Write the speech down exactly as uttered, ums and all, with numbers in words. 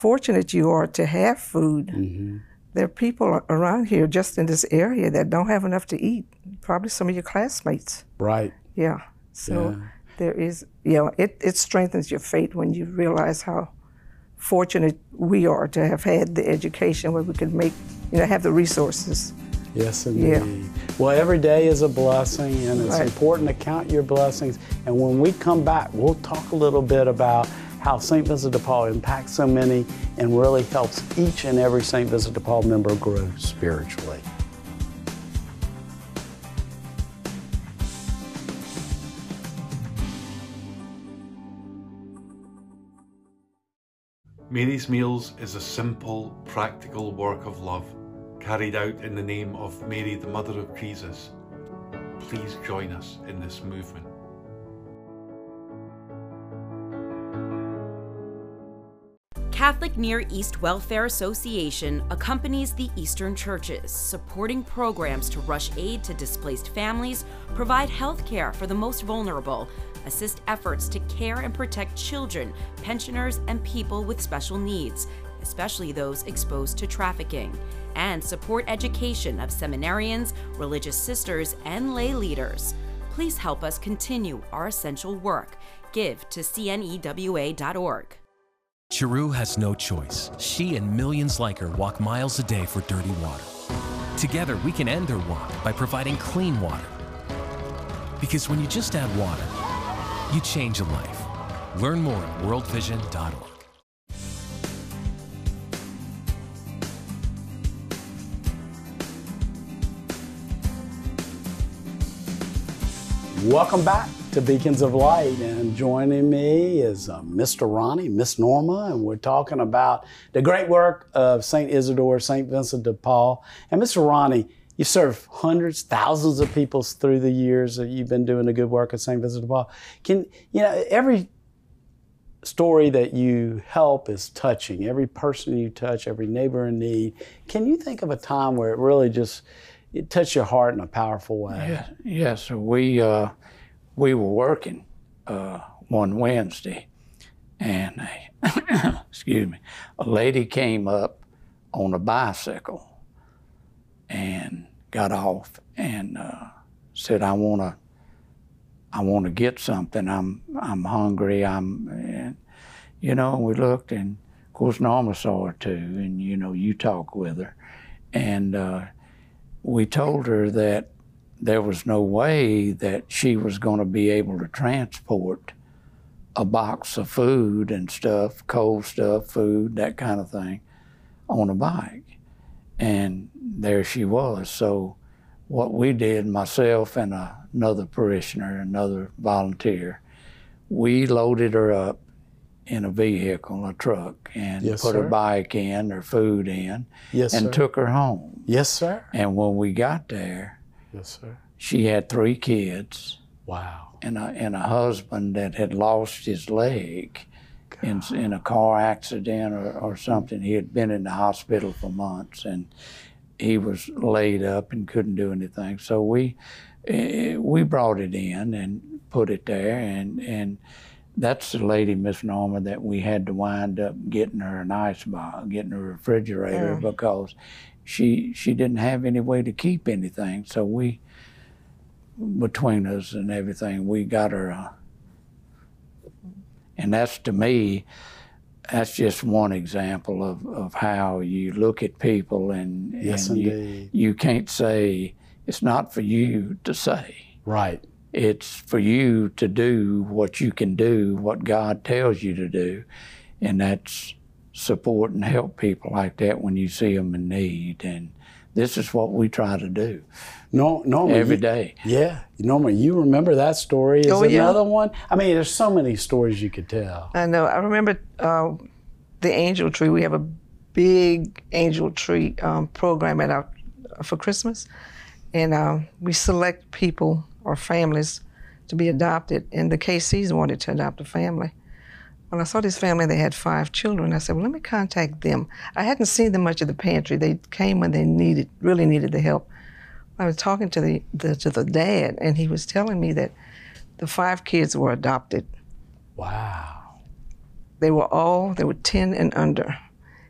fortunate you are to have food. Mm-hmm. There are people around here just in this area that don't have enough to eat. Probably some of your classmates. Right. Yeah. So yeah. there is, you know, it, it strengthens your faith when you realize how fortunate we are to have had the education where we could make, you know, have the resources. Yes, indeed. Yeah. Well, every day is a blessing, and it's right. important to count your blessings. And when we come back, we'll talk a little bit about how Saint Vincent de Paul impacts so many and really helps each and every Saint Vincent de Paul member grow spiritually. Mary's Meals is a simple, practical work of love carried out in the name of Mary, the Mother of Jesus. Please join us in this movement. Catholic Near East Welfare Association accompanies the Eastern churches, supporting programs to rush aid to displaced families, provide health care for the most vulnerable, assist efforts to care and protect children, pensioners, and people with special needs, especially those exposed to trafficking, and support education of seminarians, religious sisters, and lay leaders. Please help us continue our essential work. Give to C N E W A dot org. Chiru has no choice. She and millions like her walk miles a day for dirty water. Together, we can end their walk by providing clean water. Because when you just add water, you change a life. Learn more at world vision dot org. Welcome back to Beacons of Light, and joining me is uh, Mister Ronnie, Miss Norma, and we're talking about the great work of Saint Isidore, Saint Vincent de Paul. And Mister Ronnie, you served hundreds, thousands of people through the years that you've been doing the good work of Saint Vincent de Paul. Can, you know, every story that you help is touching. Every person you touch, every neighbor in need. Can you think of a time where it really just, it touched your heart in a powerful way? Yes, yes. We, uh, we were working uh, one Wednesday, and a, excuse me, a lady came up on a bicycle and got off and uh, said, "I want to, I want to get something. I'm, I'm hungry. I'm," and, you know. We looked, and of course Norma saw her too, and you know, you talk with her, and uh, we told her that there was no way that she was going to be able to transport a box of food and stuff, cold stuff, food, that kind of thing, on a bike. And there she was. So what we did, myself and a, another parishioner, another volunteer, we loaded her up in a vehicle, a truck, and Yes, put sir. her bike in, her food in, Yes, and sir. took her home. Yes, sir. And when we got there, Yes, sir. she had three kids. Wow. And a, and a husband that had lost his leg in, in a car accident or, or something. He had been in the hospital for months, and he was laid up and couldn't do anything. So we uh, we brought it in and put it there, and, and that's the lady, Miss Norma, that we had to wind up getting her an ice box, getting her a refrigerator, Mm. because she she didn't have any way to keep anything. So we, between us and everything, we got her a, and that's, to me, that's just one example of, of how you look at people, and, Yes, and you, indeed. you can't say, it's not for you to say. Right. It's for you to do what you can do, what God tells you to do, and that's support and help people like that when you see them in need. And this is what we try to do. No, Norma, every you, day. Yeah, Norma, you remember that story? Is Oh, yeah. another one? I mean, there's so many stories you could tell. I know. I remember uh, the angel tree. We have a big angel tree um, program at our, for Christmas, and um, we select people or families to be adopted. And the K Cs wanted to adopt a family. When I saw this family, they had five children. I said, well, let me contact them. I hadn't seen them much at the pantry. They came when they needed, really needed the help. I was talking to the, the to the dad, and he was telling me that the five kids were adopted. Wow. They were all, they were ten and under.